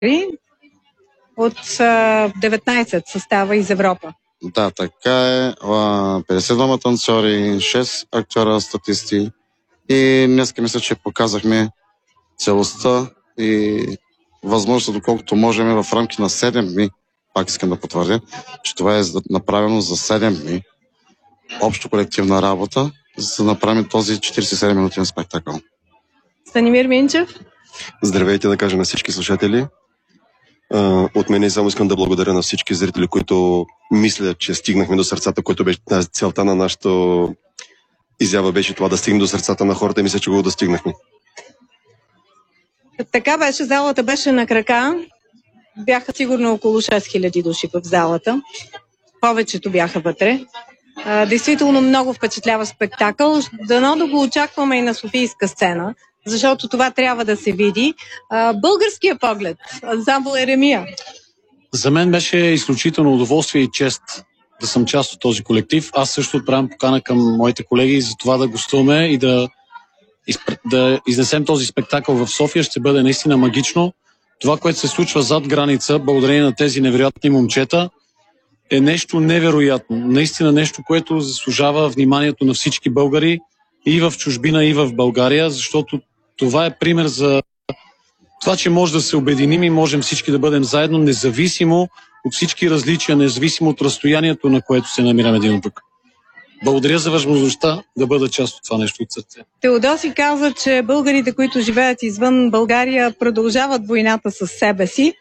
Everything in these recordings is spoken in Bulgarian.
от 19 състава из Европа. Да, така е. 52 танцори, 6 актьора, статисти. И днес мисля, че показахме целостта и възможността, доколкото можем в рамките на 7 дни. Пак искам да потвърдя, че това е направено за 7 дни. Общо колективна работа, за да направим този 47-минутен спектакъл. Станимир Минчев. Здравейте да кажа на всички слушатели. От мен само искам да благодаря на всички зрители, които мислят, че стигнахме до сърцата, което беше целта на нашата изява, беше това да стигнем до сърцата на хората и мисля, че го достигнахме. Така беше, залата беше на крака. Бяха сигурно около 6000 души в залата. Повечето бяха вътре. Действително много впечатляващ спектакъл. Дано да го очакваме и на Софийска сцена, защото това трябва да се види. Българския поглед. Ансамбъл Еремия. За мен беше изключително удоволствие и чест да съм част от този колектив. Аз също отправям покана към моите колеги за това да гостуваме и да изнесем този спектакъл в София. Ще бъде наистина магично. Това, което се случва зад граница, благодарение на тези невероятни момчета, е нещо невероятно. Наистина нещо, което заслужава вниманието на всички българи и в чужбина, и в България, защото това е пример за това, че може да се обединим и можем всички да бъдем заедно, независимо от всички различия, независимо от разстоянието, на което се намираме един от друг. Благодаря за възможността да бъда част от това нещо от сърце. Теодоси каза, че българите, които живеят извън България, продължават войната с себе си,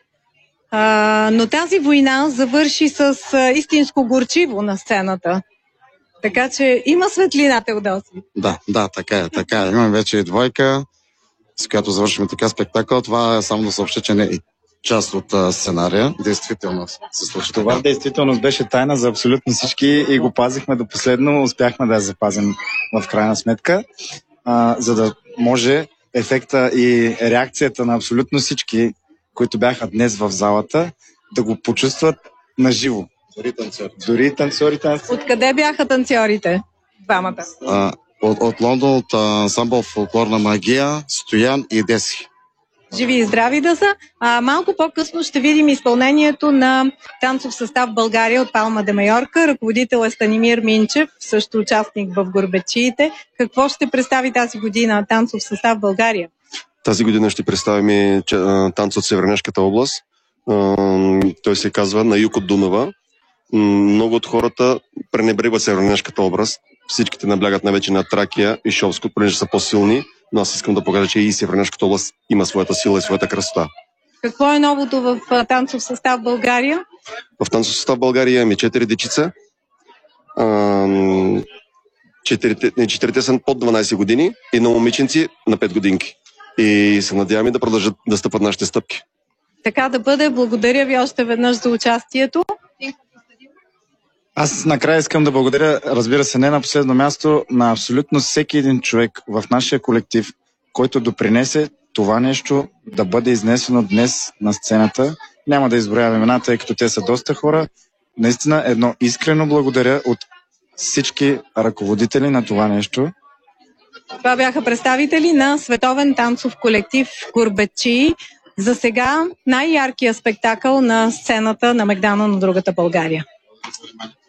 но тази война завърши с истинско горчиво на сцената. Така че има светлина, Теодоси. Да, така е. Имаме вече и двойка, с която завършим така спектакъл. Това е само да съобща, че не е част от сценария. Действително се случи. Това в действителност беше тайна за абсолютно всички и го пазихме до последно. Успяхме да я запазим в крайна сметка, за да може ефекта и реакцията на абсолютно всички, които бяха днес в залата, да го почувстват наживо. Дори танцорите. Откъде бяха танцорите? Двамата. От Лондон, от ансамбъл Фолклорна магия, Стоян и Деси. Живи и здрави да са. Малко по-късно ще видим изпълнението на танцов състав България от Палма де Майорка. Ръководител е Станимир Минчев, също участник в Горбачиите. Какво ще представи тази година танцов състав България? Тази година ще представим танц от Севернешката област. Той се казва На юг от Дунава. Много от хората пренебрегват Севернешката област. Всичките наблягат най-вече на Тракия и Шопско, понеже са по-силни, но аз искам да покажа, че и Севернешката област има своята сила и своята красота. Какво е новото в танцов състав България? В танцов състав България имаме 4 дечица. Четирите са под 12 години и на момиченци на 5 годинки. И се надяваме да продължат да стъпват нашите стъпки. Така да бъде. Благодаря ви още веднъж за участието. Аз накрая искам да благодаря, разбира се, не на последно място, на абсолютно всеки един човек в нашия колектив, който допринесе това нещо да бъде изнесено днес на сцената. Няма да изброявам имената, тъй като те са доста хора. Наистина едно искрено благодаря от всички ръководители на това нещо. Това бяха представители на световен танцов колектив Горбачии. За сега най-яркият спектакъл на сцената на Мегдана на другата България.